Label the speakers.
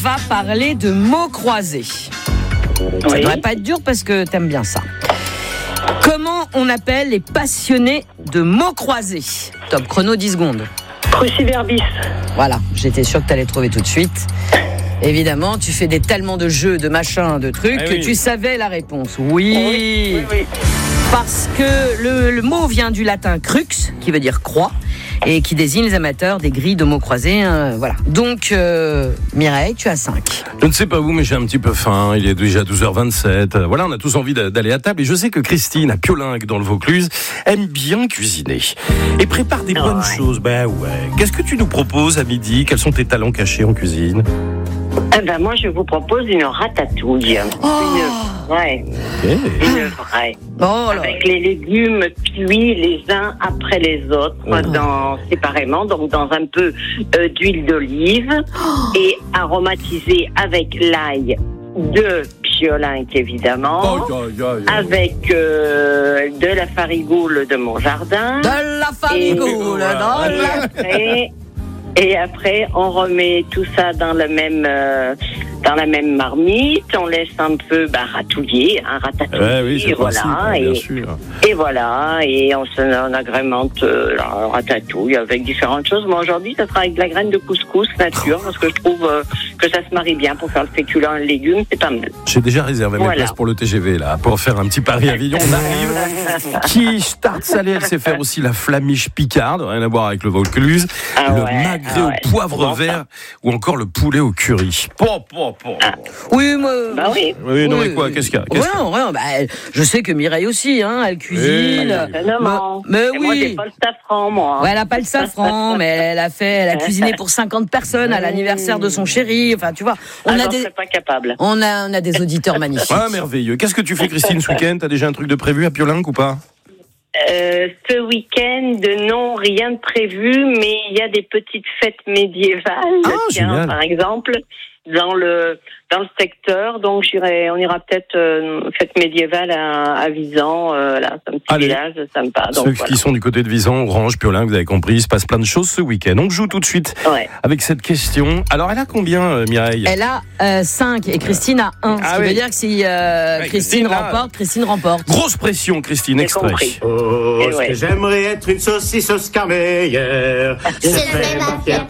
Speaker 1: va parler de mots croisés. Ça ne devrait pas être dur parce que t'aimes bien ça. Comment on appelle les passionnés de mots croisés ? Top chrono, 10 secondes.
Speaker 2: Cruciverbis.
Speaker 1: Voilà, j'étais sûre que tu allais trouver tout de suite. Évidemment, tu fais tellement de jeux, de machins, de trucs que tu savais la réponse. Oui. Parce que le mot vient du latin crux, qui veut dire croix, et qui désigne les amateurs des grilles de mots croisés. Voilà. Donc, Mireille, tu as 5.
Speaker 3: Je ne sais pas vous, mais j'ai un petit peu faim. Il est déjà 12h27. Voilà, on a tous envie d'aller à table. Et je sais que Christine, à Piolingue, dans le Vaucluse, aime bien cuisiner. Et prépare des bonnes choses. Ben ouais. Qu'est-ce que tu nous proposes à midi ? Quels sont tes talents cachés en cuisine ?
Speaker 2: Moi, je vous propose une ratatouille. Une vraie. Avec les légumes cuits les uns après les autres, séparément, donc dans un peu d'huile d'olive et aromatisé avec l'ail de Piolingue, évidemment, avec de la farigoule de mon jardin.
Speaker 1: De la farigoule,
Speaker 2: Et après, on remet tout ça dans la même marmite. On laisse un peu ratatouiller.
Speaker 3: Et voilà.
Speaker 2: Et voilà. Et on agrémente la ratatouille avec différentes choses. Mais aujourd'hui, ça sera avec de la graine de couscous nature, parce que je trouve que ça se marie bien pour faire le féculent et le légume. C'est pas mal.
Speaker 3: J'ai déjà réservé mes places pour le TGV, là, pour faire un petit Paris-Avignon. On arrive. Quiche, tarte salée, elle sait faire aussi la flamiche picarde. Rien à voir avec le Vaucluse. Le magret au poivre vert ou encore le poulet au curry.
Speaker 1: Oui, moi.
Speaker 3: Mais quoi, qu'est-ce qu'il y a
Speaker 1: Rien. Je sais que Mireille aussi, elle cuisine. Mais
Speaker 2: moi, j'ai pas le safran, moi.
Speaker 1: Ouais, elle a pas le safran, mais elle a cuisiné pour 50 personnes à l'anniversaire de son chéri. Enfin, tu vois,
Speaker 2: je serais pas capable.
Speaker 1: On a des auditeurs magnifiques.
Speaker 3: Ah, merveilleux. Qu'est-ce que tu fais, Christine, ce week-end ? T'as déjà un truc de prévu à Piolingue ou pas ?
Speaker 2: Ce week-end, non, rien de prévu, mais il y a des petites fêtes médiévales, par exemple, dans le secteur. Donc on ira peut-être une fête médiévale à Visan, c'est un petit village sympa.
Speaker 3: Ceux qui sont du côté de Visan, Orange, Piolingue, vous avez compris, il se passe plein de choses ce week-end. On joue tout de suite avec cette question. Alors, elle a combien, Mireille ?
Speaker 1: Elle a 5 et Christine a 1. Ce qui veut dire que si Christine remporte, Christine remporte.
Speaker 3: Grosse pression, Christine, extrait.
Speaker 4: Ce que j'aimerais être une saucisse Oscar Mayer.
Speaker 5: C'est le même